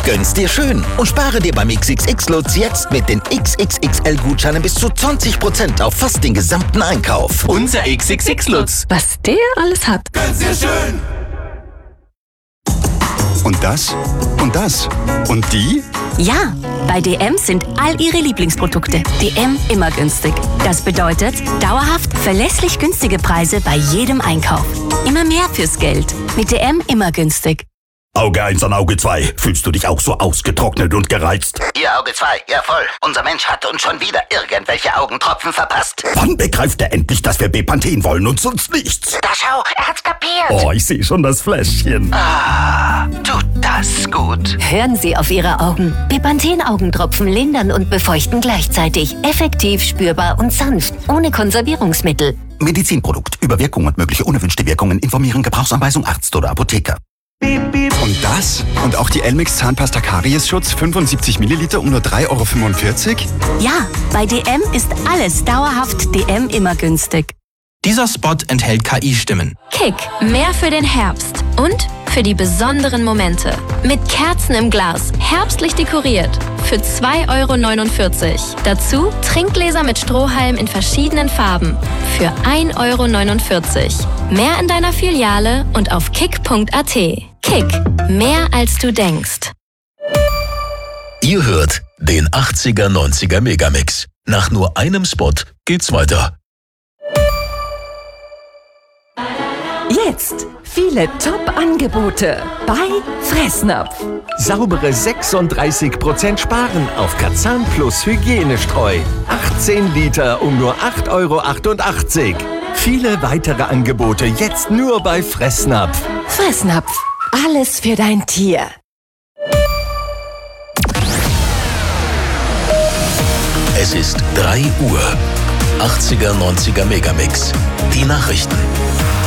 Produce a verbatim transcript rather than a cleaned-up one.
Gönn's dir schön und spare dir beim X X X-Lutz jetzt mit den X X X L-Gutscheinen bis zu zwanzig Prozent auf fast den gesamten Einkauf. Unser X X X-Lutz. Was der alles hat. Gönn's dir schön. Und das? Und das? Und die? Ja, bei D M sind all ihre Lieblingsprodukte. D M immer günstig. Das bedeutet dauerhaft verlässlich günstige Preise bei jedem Einkauf. Immer mehr fürs Geld. Mit D M immer günstig. Auge eins an Auge zwei. Fühlst du dich auch so ausgetrocknet und gereizt? Ihr Auge zwei, ja voll. Unser Mensch hat uns schon wieder irgendwelche Augentropfen verpasst. Wann begreift er endlich, dass wir Bepanthen wollen und sonst nichts? Da schau, er hat's kapiert. Oh, ich sehe schon das Fläschchen. Ah, tut das gut. Hören Sie auf Ihre Augen. Bepanthen-Augentropfen lindern und befeuchten gleichzeitig. Effektiv, spürbar und sanft. Ohne Konservierungsmittel. Medizinprodukt. Über Wirkung und mögliche unerwünschte Wirkungen informieren. Gebrauchsanweisung Arzt oder Apotheker. Und das? Und auch die Elmex Zahnpasta Kariesschutz fünfundsiebzig Milliliter um nur drei Euro fünfundvierzig? Ja, bei D M ist alles dauerhaft D M immer günstig. Dieser Spot enthält K I-Stimmen. Kick, mehr für den Herbst und für die besonderen Momente. Mit Kerzen im Glas, herbstlich dekoriert, für zwei Euro neunundvierzig. Dazu Trinkgläser mit Strohhalm in verschiedenen Farben, für ein Euro neunundvierzig. Mehr in deiner Filiale und auf kick punkt a t. Kick, mehr als du denkst. Ihr hört den achtziger neunziger Megamix. Nach nur einem Spot geht's weiter. Jetzt viele Top-Angebote bei Fressnapf. Saubere sechsunddreißig Prozent sparen auf Kazan Plus Hygienestreu. achtzehn Liter um nur acht Euro achtundachtzig. Viele weitere Angebote jetzt nur bei Fressnapf. Fressnapf, alles für dein Tier. Es ist drei Uhr. achtziger neunziger Megamix. Die Nachrichten.